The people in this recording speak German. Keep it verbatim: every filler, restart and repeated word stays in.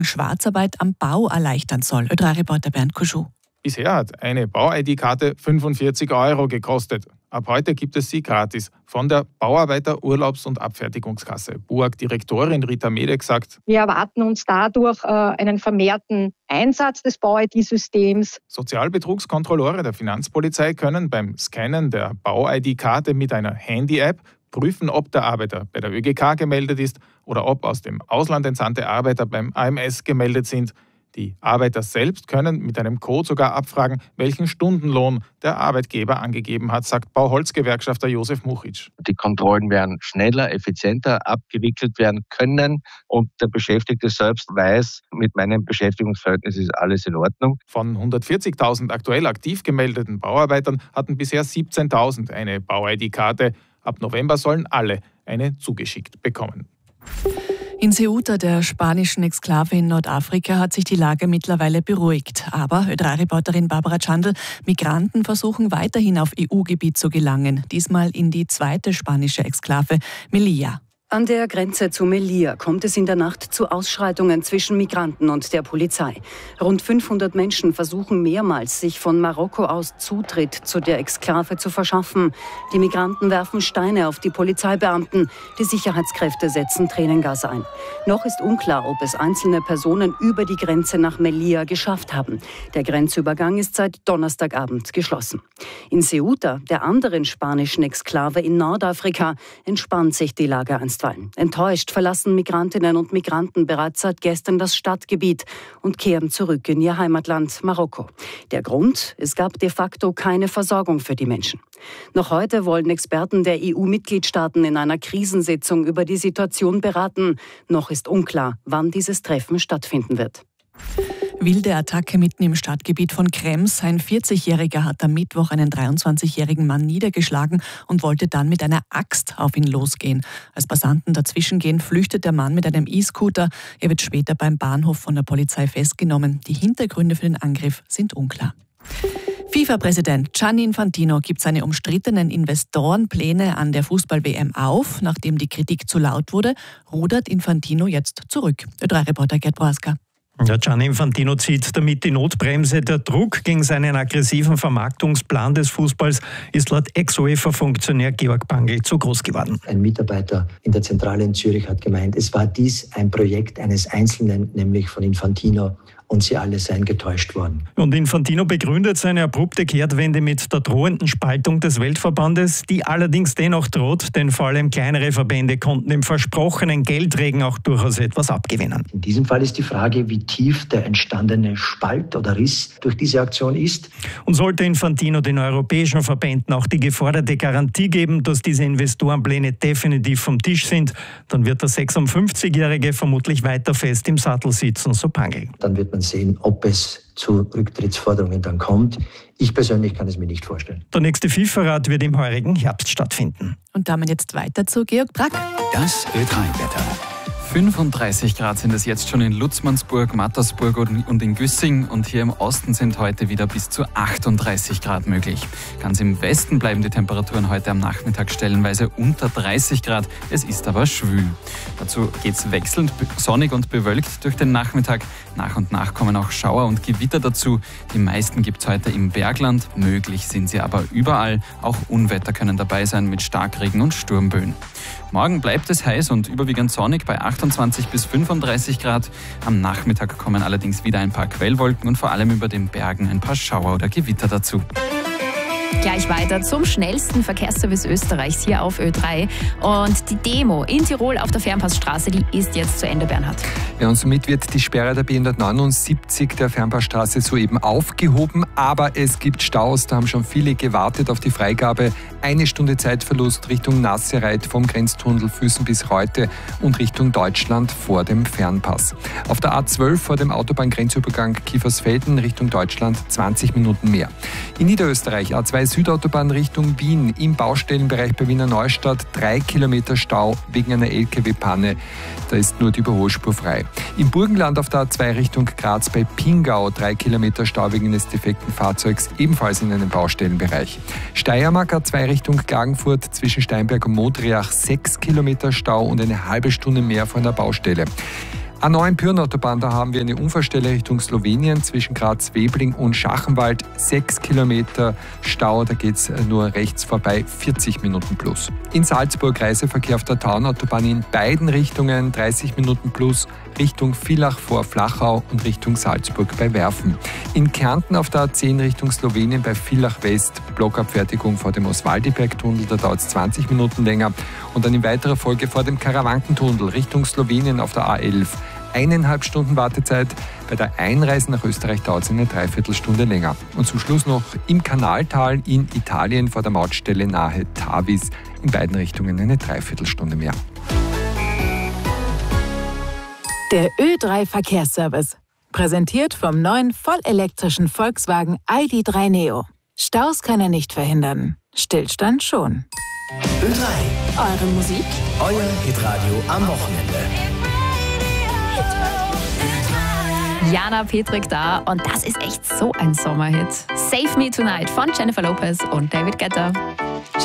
Schwarzarbeit am Bau erleichtern soll. Ö drei Reporter Bernd Kuschou. Bisher hat eine Bau-I D-Karte fünfundvierzig Euro gekostet. Ab heute gibt es sie gratis von der Bauarbeiter Urlaubs- und Abfertigungskasse. B U A-Direktorin Rita Medek sagt: Wir erwarten uns dadurch äh, einen vermehrten Einsatz des Bau-I D-Systems. Sozialbetrugskontrolleure der Finanzpolizei können beim Scannen der Bau-I D-Karte mit einer Handy-App prüfen, ob der Arbeiter bei der Ö G K gemeldet ist oder ob aus dem Ausland entsandte Arbeiter beim A M S gemeldet sind. Die Arbeiter selbst können mit einem Code sogar abfragen, welchen Stundenlohn der Arbeitgeber angegeben hat, sagt Bauholzgewerkschafter Josef Muchitsch. Die Kontrollen werden schneller, effizienter abgewickelt werden können und der Beschäftigte selbst weiß, mit meinem Beschäftigungsverhältnis ist alles in Ordnung. Von hundertvierzigtausend aktuell aktiv gemeldeten Bauarbeitern hatten bisher siebzehntausend eine Bau-I D-Karte. Ab November sollen alle eine zugeschickt bekommen. In Ceuta, der spanischen Exklave in Nordafrika, hat sich die Lage mittlerweile beruhigt. Aber Ö drei Reporterin Barbara Chandl, Migranten versuchen weiterhin auf E U-Gebiet zu gelangen. Diesmal in die zweite spanische Exklave, Melilla. An der Grenze zu Melilla kommt es in der Nacht zu Ausschreitungen zwischen Migranten und der Polizei. Rund fünfhundert Menschen versuchen mehrmals, sich von Marokko aus Zutritt zu der Exklave zu verschaffen. Die Migranten werfen Steine auf die Polizeibeamten. Die Sicherheitskräfte setzen Tränengas ein. Noch ist unklar, ob es einzelne Personen über die Grenze nach Melilla geschafft haben. Der Grenzübergang ist seit Donnerstagabend geschlossen. In Ceuta, der anderen spanischen Exklave in Nordafrika, entspannt sich die Lage einstweilen. Enttäuscht verlassen Migrantinnen und Migranten bereits seit gestern das Stadtgebiet und kehren zurück in ihr Heimatland Marokko. Der Grund? Es gab de facto keine Versorgung für die Menschen. Noch heute wollen Experten der E U-Mitgliedstaaten in einer Krisensitzung über die Situation beraten. Noch ist unklar, wann dieses Treffen stattfinden wird. Wilde Attacke mitten im Stadtgebiet von Krems. Ein vierzigjähriger hat am Mittwoch einen dreiundzwanzigjährigen Mann niedergeschlagen und wollte dann mit einer Axt auf ihn losgehen. Als Passanten dazwischengehen, flüchtet der Mann mit einem E-Scooter. Er wird später beim Bahnhof von der Polizei festgenommen. Die Hintergründe für den Angriff sind unklar. FIFA-Präsident Gianni Infantino gibt seine umstrittenen Investorenpläne an der Fußball-W M auf. Nachdem die Kritik zu laut wurde, rudert Infantino jetzt zurück. Ö drei Reporter Gerd Broaska. Ja, Gianni Infantino zieht damit die Notbremse. Der Druck gegen seinen aggressiven Vermarktungsplan des Fußballs ist laut Ex-UEFA-Funktionär Georg Bangl zu groß geworden. Ein Mitarbeiter in der Zentrale in Zürich hat gemeint, es war dies ein Projekt eines Einzelnen, nämlich von Infantino. Und sie alle seien getäuscht worden. Und Infantino begründet seine abrupte Kehrtwende mit der drohenden Spaltung des Weltverbandes, die allerdings dennoch droht, denn vor allem kleinere Verbände konnten dem versprochenen Geldregen auch durchaus etwas abgewinnen. In diesem Fall ist die Frage, wie tief der entstandene Spalt oder Riss durch diese Aktion ist. Und sollte Infantino den europäischen Verbänden auch die geforderte Garantie geben, dass diese Investorenpläne definitiv vom Tisch sind, dann wird der sechsundfünfzigjährige vermutlich weiter fest im Sattel sitzen, so Bangl. Dann wird man sehen, ob es zu Rücktrittsforderungen dann kommt. Ich persönlich kann es mir nicht vorstellen. Der nächste FIFA-Rat wird im heurigen Herbst stattfinden. Und damit jetzt weiter zu Georg Brack. Das Ö drei Wetter. fünfunddreißig Grad sind es jetzt schon in Lutzmannsburg, Mattersburg und in Güssing. Und hier im Osten sind heute wieder bis zu achtunddreißig Grad möglich. Ganz im Westen bleiben die Temperaturen heute am Nachmittag stellenweise unter dreißig Grad. Es ist aber schwül. Dazu geht es wechselnd sonnig und bewölkt durch den Nachmittag. Nach und nach kommen auch Schauer und Gewitter dazu. Die meisten gibt es heute im Bergland. Möglich sind sie aber überall. Auch Unwetter können dabei sein mit Starkregen und Sturmböen. Morgen bleibt es heiß und überwiegend sonnig bei achtundzwanzig bis fünfunddreißig Grad. Am Nachmittag kommen allerdings wieder ein paar Quellwolken und vor allem über den Bergen ein paar Schauer oder Gewitter dazu. Gleich weiter zum schnellsten Verkehrsservice Österreichs hier auf Ö drei. Und die Demo in Tirol auf der Fernpassstraße, die ist jetzt zu Ende, Bernhard. Ja, und somit wird die Sperre der B hundertneunundsiebzig der Fernpassstraße soeben aufgehoben. Aber es gibt Staus, da haben schon viele gewartet auf die Freigabe. Eine Stunde Zeitverlust Richtung Nassereit vom Grenztunnel Füssen bis Reute und Richtung Deutschland vor dem Fernpass. Auf der A zwölf vor dem Autobahngrenzübergang Kiefersfelden Richtung Deutschland zwanzig Minuten mehr. In Niederösterreich A zwei Südautobahn Richtung Wien im Baustellenbereich bei Wiener Neustadt drei Kilometer Stau wegen einer L K W-Panne. Da ist nur die Überholspur frei. Im Burgenland auf der A zwei Richtung Graz bei Pingau drei Kilometer Stau wegen eines defekten Fahrzeugs, ebenfalls in einem Baustellenbereich. Steiermark A zwei Richtung Klagenfurt zwischen Steinberg und Modriach sechs Kilometer Stau und eine halbe Stunde mehr vor einer Baustelle. A neun Pyreneenautobahn, da haben wir eine Unfallstelle Richtung Slowenien zwischen Graz-Webling und Schachenwald. Sechs Kilometer Stau, da geht es nur rechts vorbei, vierzig Minuten plus. In Salzburg Reiseverkehr auf der Taunautobahn in beiden Richtungen, dreißig Minuten plus, Richtung Villach vor Flachau und Richtung Salzburg bei Werfen. In Kärnten auf der A zehn Richtung Slowenien bei Villach West, Blockabfertigung vor dem Oswaldiberg-Tunnel, da dauert es zwanzig Minuten länger. Und dann in weiterer Folge vor dem Karawankentunnel Richtung Slowenien auf der A elf. Eineinhalb Stunden Wartezeit. Bei der Einreise nach Österreich dauert es eine Dreiviertelstunde länger. Und zum Schluss noch im Kanaltal in Italien vor der Mautstelle nahe Tavis. In beiden Richtungen eine Dreiviertelstunde mehr. Der Ö drei Verkehrsservice. Präsentiert vom neuen vollelektrischen Volkswagen I D drei Neo. Staus kann er nicht verhindern. Stillstand schon. Ö drei. Eure Musik. Euer Hitradio am Wochenende. Jana Petrik da und das ist echt so ein Sommerhit. Save Me Tonight von Jennifer Lopez und David Guetta.